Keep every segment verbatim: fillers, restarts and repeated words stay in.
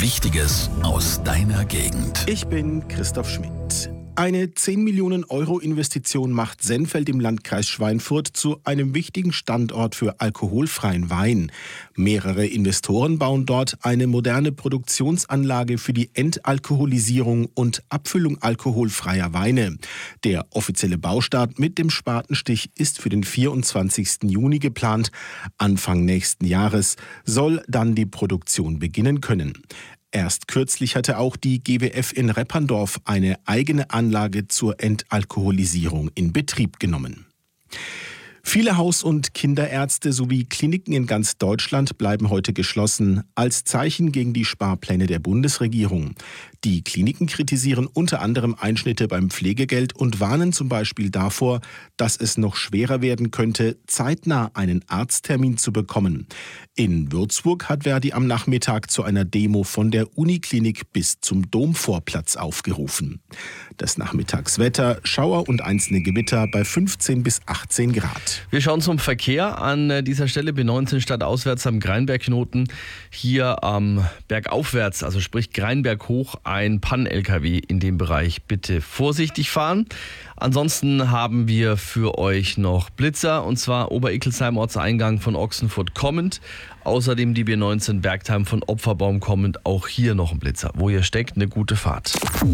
Wichtiges aus deiner Gegend. Ich bin Christoph Schmidt. Eine zehn Millionen Euro Investition macht Sennfeld im Landkreis Schweinfurt zu einem wichtigen Standort für alkoholfreien Wein. Mehrere Investoren bauen dort eine moderne Produktionsanlage für die Entalkoholisierung und Abfüllung alkoholfreier Weine. Der offizielle Baustart mit dem Spatenstich ist für den vierundzwanzigsten Juni geplant. Anfang nächsten Jahres soll dann die Produktion beginnen können. Erst kürzlich hatte auch die G W F in Repperndorf eine eigene Anlage zur Entalkoholisierung in Betrieb genommen. Viele Haus- und Kinderärzte sowie Kliniken in ganz Deutschland bleiben heute geschlossen, als Zeichen gegen die Sparpläne der Bundesregierung. Die Kliniken kritisieren unter anderem Einschnitte beim Pflegegeld und warnen zum Beispiel davor, dass es noch schwerer werden könnte, zeitnah einen Arzttermin zu bekommen. In Würzburg hat Verdi am Nachmittag zu einer Demo von der Uniklinik bis zum Domvorplatz aufgerufen. Das Nachmittagswetter, Schauer und einzelne Gewitter bei fünfzehn bis achtzehn Grad. Wir schauen zum Verkehr an dieser Stelle B neunzehn stadtauswärts am Greinbergknoten. Hier am Bergaufwärts, also sprich Greinberg hoch, ein Pann-L K W in dem Bereich. Bitte vorsichtig fahren. Ansonsten haben wir für euch noch Blitzer, und zwar Ober-Ickelsheim Ortseingang von Ochsenfurt kommend. Außerdem die B neunzehn Bergheim von Opferbaum kommend. Auch hier noch ein Blitzer. Wo ihr steckt, eine gute Fahrt.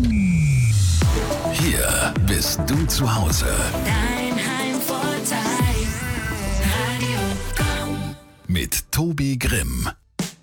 Hier bist du zu Hause. Dein Heimvorteil. Radio Komm. Mit Tobi Grimm.